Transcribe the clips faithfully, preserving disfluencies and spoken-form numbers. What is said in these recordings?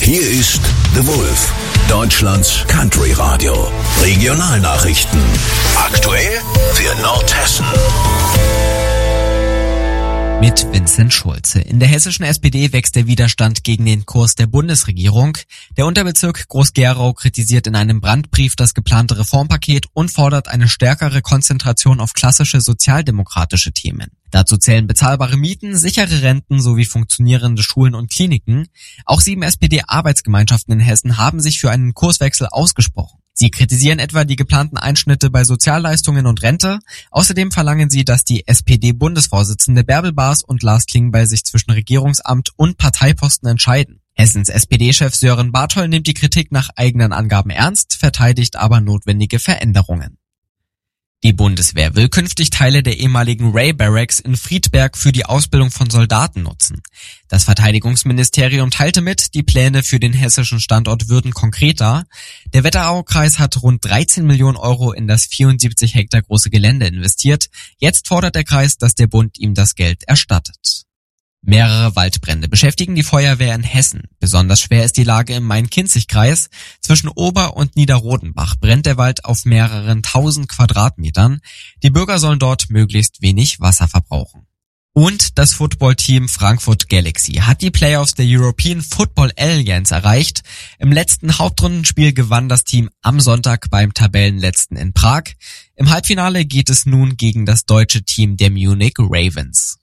Hier ist The Wolf, Deutschlands Country Radio. Regionalnachrichten. Aktuell für Nordhessen. Mit Vincent Schulze. In der hessischen S P D wächst der Widerstand gegen den Kurs der Bundesregierung. Der Unterbezirk Groß-Gerau kritisiert in einem Brandbrief das geplante Reformpaket und fordert eine stärkere Konzentration auf klassische sozialdemokratische Themen. Dazu zählen bezahlbare Mieten, sichere Renten sowie funktionierende Schulen und Kliniken. Auch sieben S P D-Arbeitsgemeinschaften in Hessen haben sich für einen Kurswechsel ausgesprochen. Sie kritisieren etwa die geplanten Einschnitte bei Sozialleistungen und Rente. Außerdem verlangen sie, dass die S P D-Bundesvorsitzende Bärbel Baas und Lars Klingbeil sich zwischen Regierungsamt und Parteiposten entscheiden. Hessens S P D-Chef Sören Barthold nimmt die Kritik nach eigenen Angaben ernst, verteidigt aber notwendige Veränderungen. Die Bundeswehr will künftig Teile der ehemaligen Ray Barracks in Friedberg für die Ausbildung von Soldaten nutzen. Das Verteidigungsministerium teilte mit, die Pläne für den hessischen Standort würden konkreter. Der Wetteraukreis hat rund dreizehn Millionen Euro in das vierundsiebzig Hektar große Gelände investiert. Jetzt fordert der Kreis, dass der Bund ihm das Geld erstattet. Mehrere Waldbrände beschäftigen die Feuerwehr in Hessen. Besonders schwer ist die Lage im Main-Kinzig-Kreis. Zwischen Ober- und Niederrodenbach brennt der Wald auf mehreren tausend Quadratmetern. Die Bürger sollen dort möglichst wenig Wasser verbrauchen. Und das Footballteam Frankfurt Galaxy hat die Playoffs der European Football Alliance erreicht. Im letzten Hauptrundenspiel gewann das Team am Sonntag beim Tabellenletzten in Prag. Im Halbfinale geht es nun gegen das deutsche Team der Munich Ravens.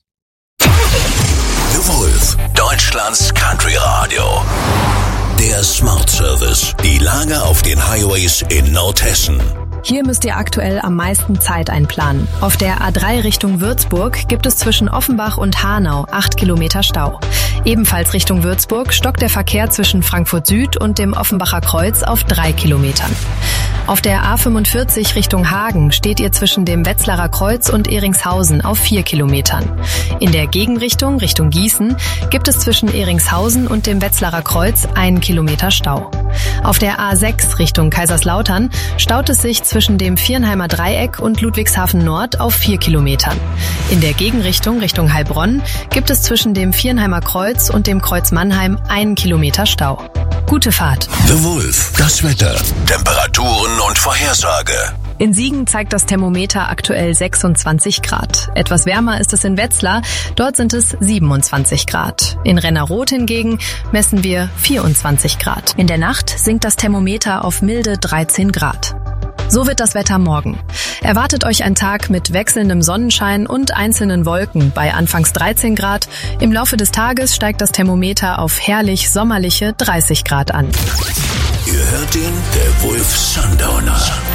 The Wolf, Deutschlands Country Radio. Der Smart Service. Die Lage auf den Highways in Nordhessen. Hier müsst ihr aktuell am meisten Zeit einplanen. Auf der A drei Richtung Würzburg gibt es zwischen Offenbach und Hanau acht Kilometer Stau. Ebenfalls Richtung Würzburg stockt der Verkehr zwischen Frankfurt Süd und dem Offenbacher Kreuz auf drei Kilometern. Auf der A fünfundvierzig Richtung Hagen steht ihr zwischen dem Wetzlarer Kreuz und Ehringshausen auf vier Kilometern. In der Gegenrichtung, Richtung Gießen, gibt es zwischen Ehringshausen und dem Wetzlarer Kreuz einen Kilometer Stau. Auf der A sechs Richtung Kaiserslautern staut es sich zwischen dem Viernheimer Dreieck und Ludwigshafen Nord auf vier Kilometern. In der Gegenrichtung, Richtung Heilbronn, gibt es zwischen dem Viernheimer Kreuz und dem Kreuz Mannheim einen Kilometer Stau. Gute Fahrt. The Wolf, das Wetter, Temperaturen und Vorhersage. In Siegen zeigt das Thermometer aktuell sechsundzwanzig Grad. Etwas wärmer ist es in Wetzlar, dort sind es siebenundzwanzig Grad. In Rennerroth hingegen messen wir vierundzwanzig Grad. In der Nacht sinkt das Thermometer auf milde dreizehn Grad. So wird das Wetter morgen. Erwartet euch ein Tag mit wechselndem Sonnenschein und einzelnen Wolken bei anfangs dreizehn Grad. Im Laufe des Tages steigt das Thermometer auf herrlich sommerliche dreißig Grad an. Ihr hört den The Wolf Sundowner.